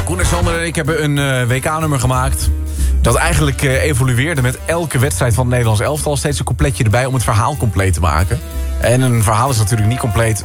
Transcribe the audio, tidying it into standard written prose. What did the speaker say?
Koen en Sander en ik hebben een WK-nummer gemaakt. Dat eigenlijk evolueerde met elke wedstrijd van het Nederlands elftal. Steeds een coupletje erbij om het verhaal compleet te maken. En een verhaal is natuurlijk niet compleet